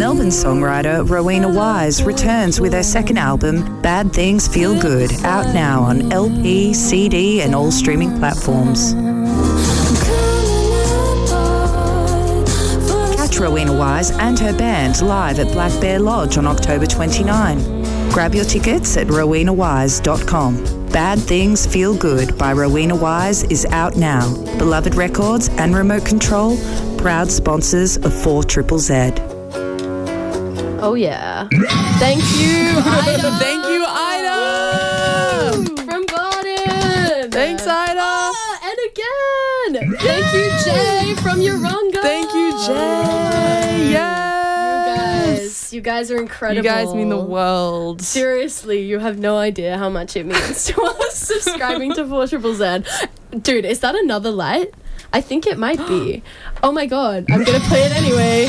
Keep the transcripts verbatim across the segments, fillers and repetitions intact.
Melbourne songwriter Rowena Wise returns with her second album, Bad Things Feel Good, out now on L P, C D and all streaming platforms. Catch Rowena Wise and her band live at Black Bear Lodge on October twenty-ninth. Grab your tickets at rowena wise dot com. Bad Things Feel Good by Rowena Wise is out now. Beloved Records and Remote Control, proud sponsors of four triple Z. Oh, yeah. Thank you, Ida. Thank you, Ida. From Garden. Thanks, Ida. Ah, and again. Thank you, Jay from Yoronga. Thank you, Jay. Yes. You guys are incredible. You guys mean the world. Seriously, you have no idea how much it means to us subscribing to four triple Z. Dude, is that another light? I think it might be. Oh my god, I'm going to play it anyway.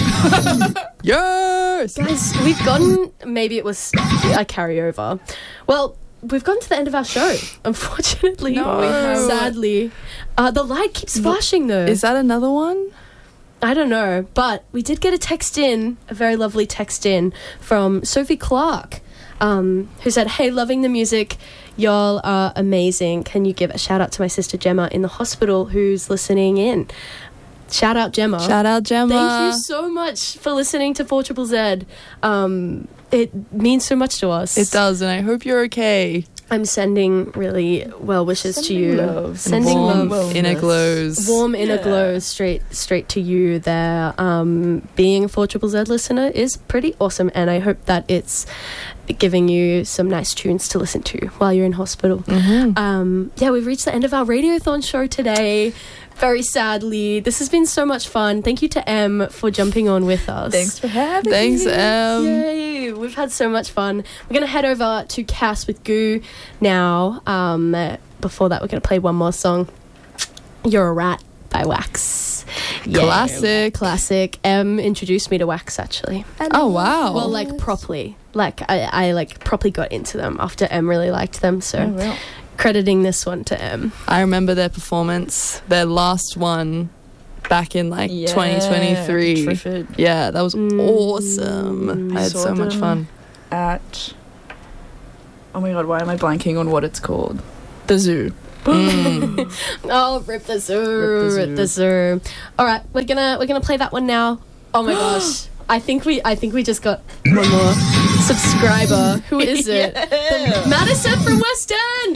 Yes! Guys, we've gotten, maybe it was a carryover. Well, we've gotten to the end of our show, unfortunately. No, we haven't. Sadly. Uh, the light keeps flashing though. Is that another one? I don't know, but we did get a text in, a very lovely text in from Sophie Clark, um, who said, hey, loving the music. Y'all are amazing. Can you give a shout out to my sister Gemma in the hospital who's listening in? Shout out, Gemma. Shout out, Gemma. Thank you so much for listening to four triple Z. Um, it means so much to us. It does, and I hope you're okay. I'm sending really well wishes sending to you. Love. Sending warm love. inner glows. Warm inner Yeah. glows straight straight to you there. Um, being a four triple Z listener is pretty awesome, and I hope that it's giving you some nice tunes to listen to while you're in hospital. Mm-hmm. Um, yeah, we've reached the end of our Radiothon show today. Very sadly. This has been so much fun. Thank you to Em for jumping on with us. Thanks for having Thanks, me. Em. Yay, we've had so much fun. We're going to head over to Cass with Goo now. Um, before that, we're going to play one more song. You're a Rat by Wax. Yay. Classic. Classic. Em introduced me to Wax, actually. Oh, wow. Well, like, properly. Like, I, I, like, properly got into them after Em really liked them, so... Oh, well. Crediting this one to Em. I remember their performance, their last one back in like Yeah, twenty twenty-three. Triffid. Yeah, that was Mm. awesome. I had Saw so much them fun. At oh my god, why am I blanking on what it's called? The Zoo. Mm. Oh, rip the zoo, Rip the rip the zoo. All right, we're gonna we're gonna play that one now. Oh my gosh, I think we I think we just got one more subscriber. Who is it? The Madison from West End.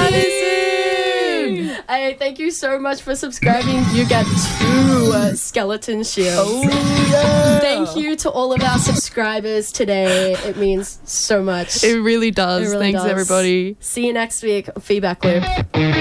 Madison. Hey, thank you so much for subscribing. You get two uh, skeleton shields. Oh yeah. Thank you to all of our subscribers today. It means so much. It really does. It really Thanks, does. everybody. See you next week. Feedback Loop.